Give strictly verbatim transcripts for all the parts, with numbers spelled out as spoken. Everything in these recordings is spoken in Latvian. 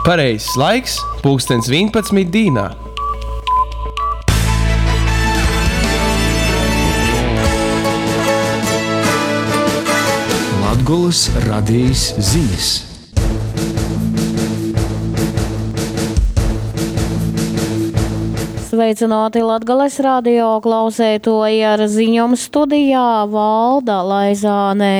Pareizs laiks pulkstens vienpadsmit dīnā. Latgolas radījis ziņas. Sveicināti Latgales radio klausētoji, ar ziņām studijā Valda Laizānē.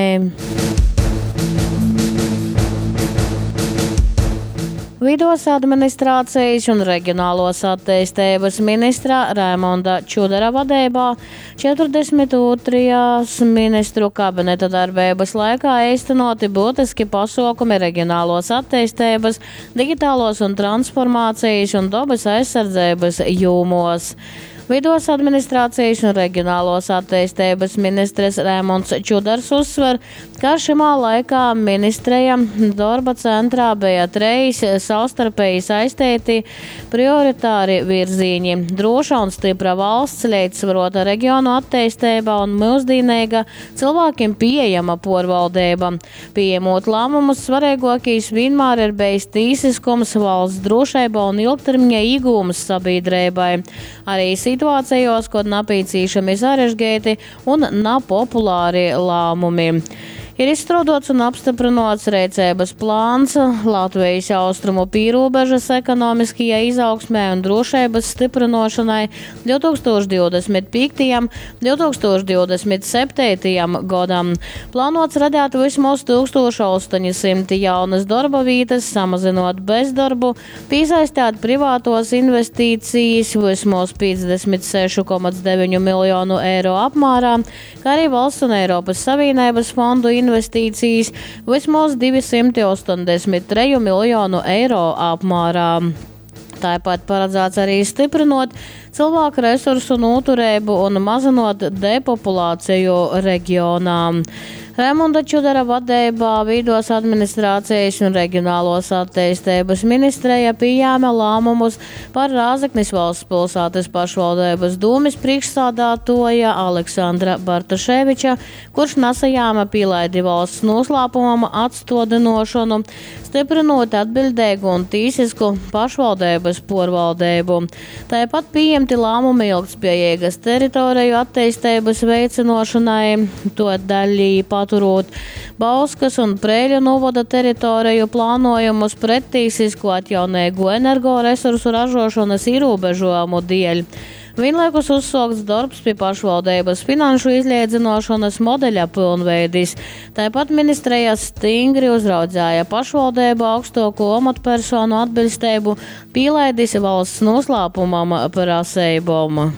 Vidos administrācijas un reģionālos attīstības ministra Raimonda Čudara vadībā četrdesmit otrajās ministru kabineta darbības laikā īstenoti būtiski pasākumi reģionālos attīstības, digitālos un transformācijas un dabas aizsardzības jomos. Vidos administrācijas un reģionālos attīstības ministrs Raimonds Čudars uzsver, ka šimā laikā ministreja darba centrā bija treis savstarpēji saistīti prioritāri virzīņi – droša un stipra valsts, līdzsvarota reģionu attīstība un mūsdīnīga cilvēkiem pieejama porvaldība. Pieņemot lēmumus, svarīgākais vienmēr ir bijis tīsiskums, valsts drošība un ilgtermiņa iegūmas sabiedrībai. Arī situācijos, kad napīcīšami sarežģīti un nepopulāri lēmumi. Ir izstrādāts un apstiprināts rīcības plāns Latvijas austrumu pīrobežas ekonomiskajai izaugsmē un drošības stiprināšanai divi tūkstoši divdesmit piektajam līdz divi tūkstoši divdesmit septītajam gadam. Plānots radīt vismaz tūkstoš astoņsimt jaunas darba vietas, samazinot bezdarbu, piesaistīt privātos investīcijas vismaz piecdesmit seši komats deviņi miljonu eiro apmērā, kā arī valsts un Eiropas Savienības fondu investīcijas investīcijas vismaz divsimt astoņdesmit trīs miljonu eiro apmērā. Tāpat paredzēts arī stiprinot cilvēku resursu noturību un mazinot depopulāciju reģionā. Raimonda Čudara vadībā Vidos administrācijas un reģionālos attīstības ministreja pieņēma lēmumus par Rāzaknis valsts pilsētas pašvaldības dūmis priekšsādātoja Aleksandra Bartaševiča, kurš nesajāma pielaidi valsts noslēpumam atstādināšanu, stiprinot atbildīgu un tīsisku pašvaldības porvaldību. Tāpat pieņemti lēmumi ilgtspējīgas teritoriju attīstības veicināšanai, to daļī paturot Bauskas un Prēļu novada teritoriju plānojumus pret tīsisku atjaunīgu energoresursu ražošanas ierobežojumu dēļ. Vienlaikus uzsākts darbs pie pašvaldības finanšu izliedzināšanas modeļa pilnveidis. Tāpat ministrejas stingri uzraudzēja pašvaldību augstāko amatpersonu atbilstību pielaidis valsts noslēpumam prasībām.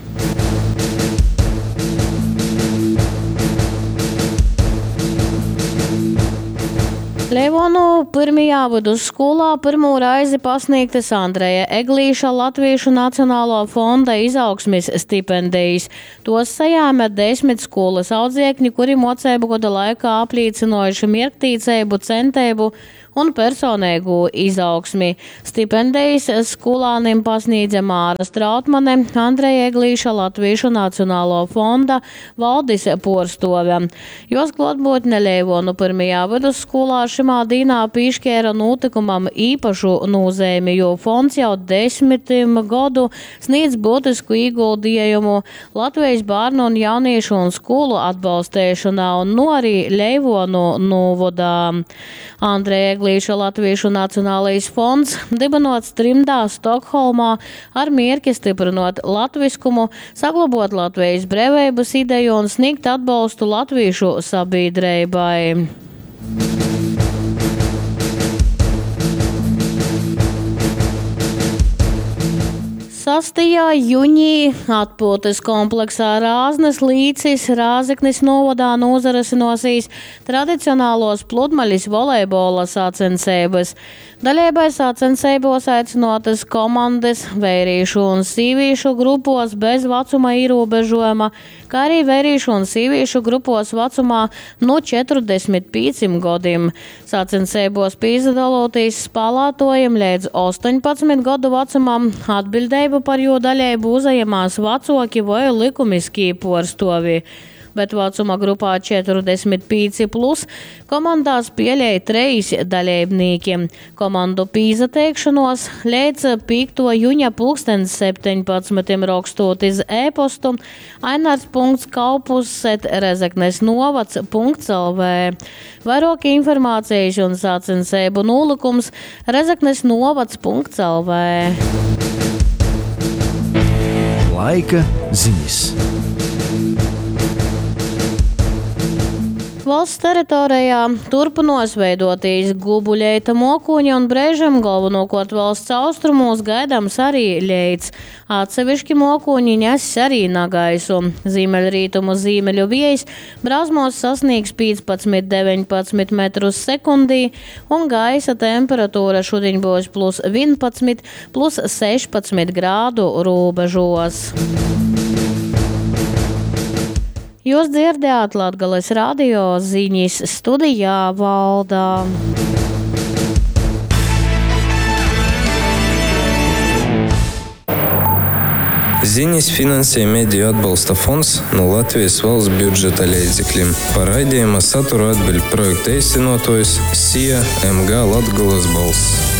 Leivonu pirmajā vidusskolā pirmo reizi pasniegtas Andreja Eglīša Latviešu Nacionālo fonda izaugsmes stipendijas. Tos sajāma desmit skolas audzēkņi, kuri mocību gada laikā apliecinājuši mierktīcību, centību un personīgu izaugsmi. Stipendijas skolānim pasniedza Māra Strautmane, Andreja Eglīša Latviešu Nacionālo fonda valdes porstove. Jos klātbūtne Leivonu pirmajā vidusskolā šimā dīnā piešķēra notikumam īpašu nozīmi, jo fonds jau desmitim gadu sniedz būtisku ieguldījumu Latvijas bērnu un jauniešu un skolu atbalstīšanā un no arī Leivonu novadā. Andreja Eglīša Latviešu Nacionālais fonds dibinots trimdā Stokholmā ar mierķi stiprinot latviskumu, saglabot Latvijas brīvības ideju un sniegt atbalstu latviešu sabiedrībai. sastajā jūnijā atpūtas kompleksā Rāznes līcis Rāzaknis novadā nozarasinosies tradicionālos pludmaļas volejbola sacensības. Daļēbai sacensībos aicinotas komandas vērīšu un sīvīšu grupos bez vecuma ierobežojuma, kā arī vērīšu un sīvīšu grupos vecumā no četrdesmit pieciem gadiem. Sacensībos piedalotīs spēlētojiem līdz astoņpadsmit gadu vecumam atbildību par jo daļēbu uzņemās vecāki vai likumiskie porstovi. bet vecuma grupā četrdesmit pieci plus komandās pieļēja treis dalībnieki. Komandu pīzateikšanos līdz piekto jūņa pulkstens septiņpadsmitim rakstot iz e-postu ainars punkts kaupus et rezeknes novads punkts el vē. Vairāk informācijas un sacensību nolūkums rezeknes novads punkts el vē. Laika ziņas. Valsts teritorijā turpinās veidotīs gubuļeita mokuņi un brēžam galvenokārt valsts austrumos gaidāms arī leids. Atsevišķi mokuņi nes arī nagaisu. Ziemeļrītumu ziemeļu vējs brāzmos sasniegs piecpadsmit deviņpadsmit metrus sekundī un gaisa temperatūra šodien būs plus vienpadsmit, plus sešpadsmit grādu robežos. Jūs dzirdējāt Latgales radio ziņas, studijā Valdā. Ziņas finansē Mediju atbalsta fonds no Latvijas valsts budžeta līdzekļiem. Par raidījuma saturu atbild projekta īstenotājs S I A M G Latgales balss.